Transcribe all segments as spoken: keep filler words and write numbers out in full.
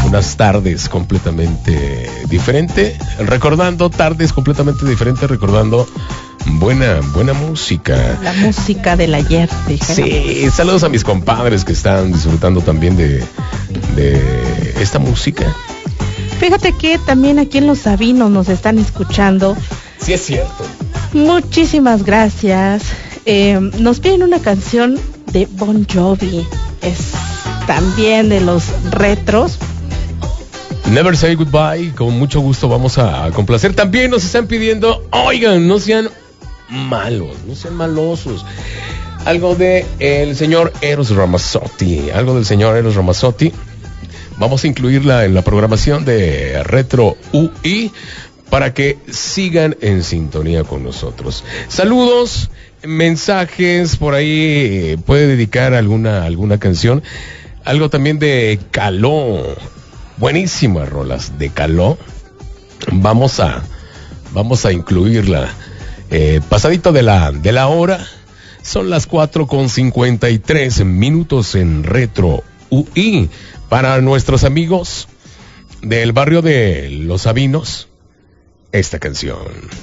unas tardes completamente diferentes, recordando tardes completamente diferentes, recordando buena, buena música. La música del ayer, dijera. Sí, saludos a mis compadres que están disfrutando también de, de esta música. Fíjate que también aquí en Los Sabinos nos están escuchando. Sí, es cierto. Muchísimas gracias. Eh, nos piden una canción de Bon Jovi. Es también de los retros. Never Say Goodbye, con mucho gusto vamos a complacer. También nos están pidiendo, oigan, no sean malos, no sean malosos. Algo de el señor Eros Ramazzotti, algo del señor Eros Ramazzotti. Vamos a incluirla en la programación de Retro U I para que sigan en sintonía con nosotros. Saludos, mensajes, por ahí puede dedicar alguna, alguna canción. Algo también de Caló. Buenísimas rolas de Caló. Vamos a, vamos a incluirla. Eh, pasadito de la, de la hora. Son las cuatro con cincuenta y tres minutos en Retro U I. Para nuestros amigos del barrio de Los Sabinos, esta canción.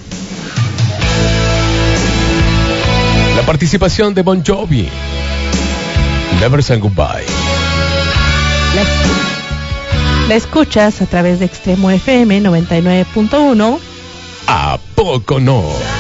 La participación de Bon Jovi. Never Say Goodbye. La, la escuchas a través de Extremo F M noventa y nueve punto uno. ¿A poco no?